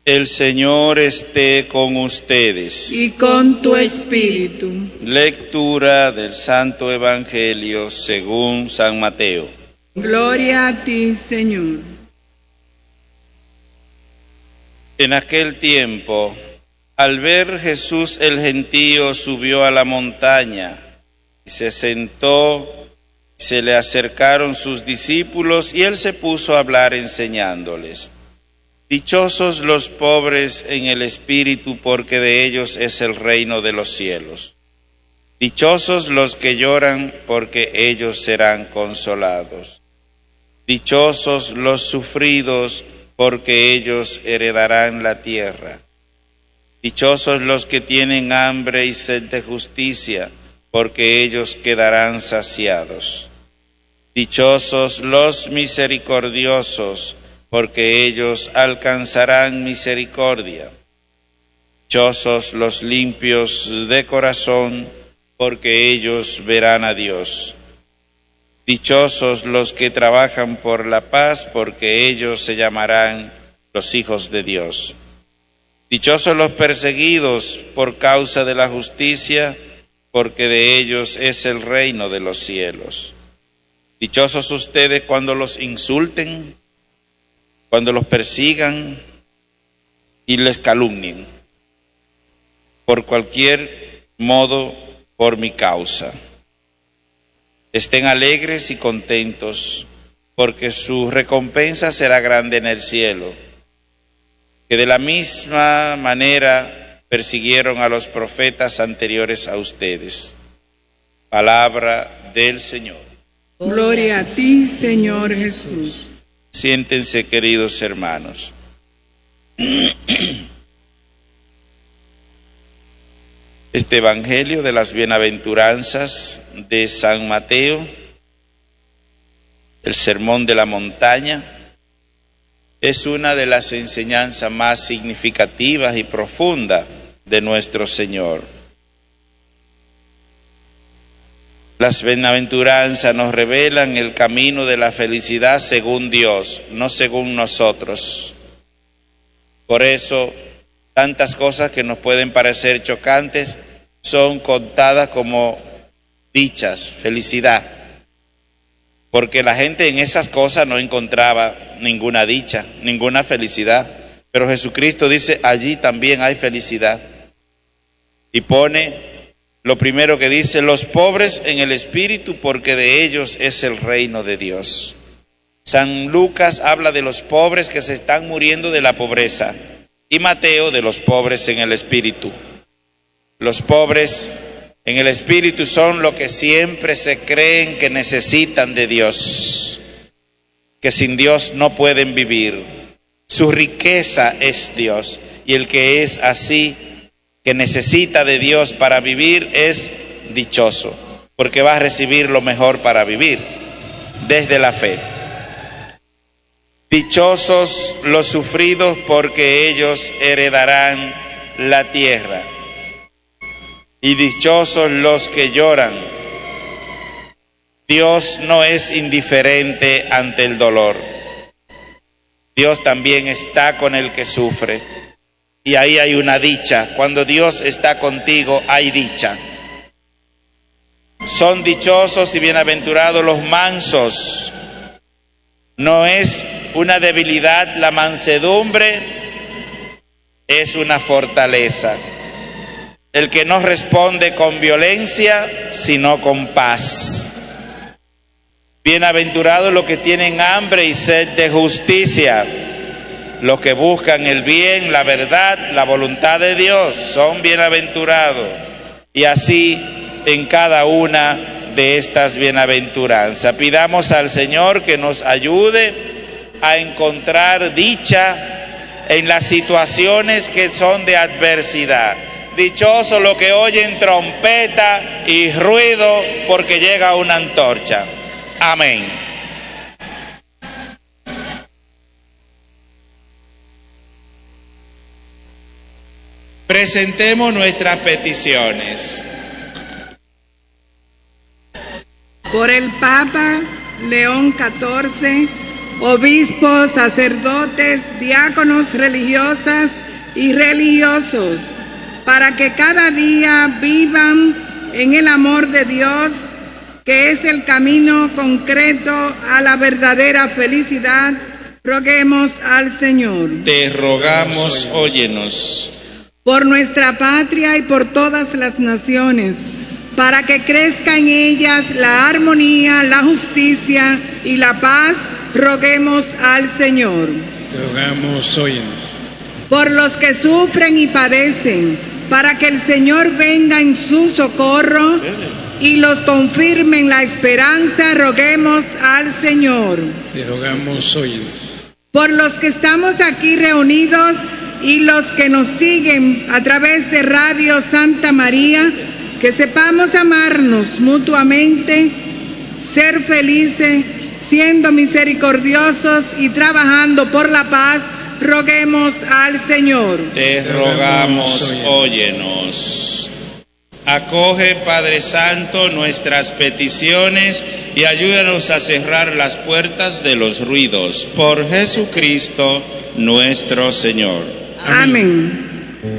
El Señor esté con ustedes. Y con tu espíritu. Lectura del Santo Evangelio según San Mateo. Gloria a ti, Señor. En aquel tiempo, al ver Jesús el gentío, subió a la montaña y se sentó. Se le acercaron sus discípulos y él se puso a hablar enseñándoles. Dichosos los pobres en el espíritu, porque de ellos es el reino de los cielos. Dichosos los que lloran, porque ellos serán consolados. Dichosos los sufridos, porque ellos heredarán la tierra. Dichosos los que tienen hambre y sed de justicia, porque ellos quedarán saciados. Dichosos los misericordiosos, porque ellos alcanzarán misericordia. Dichosos los limpios de corazón, porque ellos verán a Dios. Dichosos los que trabajan por la paz, porque ellos se llamarán los hijos de Dios. Dichosos los perseguidos por causa de la justicia, porque de ellos es el reino de los cielos. Dichosos ustedes cuando los insulten, cuando los persigan y les calumnien, por cualquier modo, por mi causa. Estén alegres y contentos, porque su recompensa será grande en el cielo, que de la misma manera persiguieron a los profetas anteriores a ustedes. Palabra del Señor. Gloria a ti, Señor Jesús. Siéntense, queridos hermanos. Este Evangelio de las Bienaventuranzas de San Mateo, el Sermón de la Montaña, es una de las enseñanzas más significativas y profundas de nuestro Señor. Las bienaventuranzas nos revelan el camino de la felicidad según Dios, no según nosotros. Por eso, tantas cosas que nos pueden parecer chocantes son contadas como dichas, felicidad. Porque la gente en esas cosas no encontraba ninguna dicha, ninguna felicidad. Pero Jesucristo dice, allí también hay felicidad. Y pone lo primero que dice, los pobres en el espíritu, porque de ellos es el reino de Dios. San Lucas habla de los pobres que se están muriendo de la pobreza. Y Mateo de los pobres en el espíritu. Los pobres en el espíritu son los que siempre se creen que necesitan de Dios, que sin Dios no pueden vivir. Su riqueza es Dios, y el que es así, que necesita de Dios para vivir, es dichoso, porque va a recibir lo mejor para vivir, desde la fe. Dichosos los sufridos, porque ellos heredarán la tierra. Y dichosos los que lloran. Dios no es indiferente ante el dolor. Dios también está con el que sufre. Y ahí hay una dicha. Cuando Dios está contigo, hay dicha. Son dichosos y bienaventurados los mansos. No es una debilidad la mansedumbre, es una fortaleza. El que no responde con violencia, sino con paz. Bienaventurados los que tienen hambre y sed de justicia, los que buscan el bien, la verdad, la voluntad de Dios, son bienaventurados. Y así en cada una de estas bienaventuranzas. Pidamos al Señor que nos ayude a encontrar dicha en las situaciones que son de adversidad. Dichosos los que oyen trompeta y ruido, porque llega una antorcha. Amén. Presentemos nuestras peticiones. Por el Papa León XIV, obispos, sacerdotes, diáconos, religiosas y religiosos, para que cada día vivan en el amor de Dios, que es el camino concreto a la verdadera felicidad. Roguemos al Señor. Te rogamos, óyenos. Por nuestra patria y por todas las naciones, para que crezca en ellas la armonía, la justicia y la paz, roguemos al Señor. Te rogamos, óyenos. Por los que sufren y padecen, para que el Señor venga en su socorro y los confirme en la esperanza, roguemos al Señor. Te rogamos, óyenos. Por los que estamos aquí reunidos y los que nos siguen a través de Radio Santa María, que sepamos amarnos mutuamente, ser felices, siendo misericordiosos y trabajando por la paz, roguemos al Señor. Te rogamos, óyenos. Acoge, Padre Santo, nuestras peticiones y ayúdanos a cerrar las puertas de los ruidos. Por Jesucristo nuestro Señor. Amén.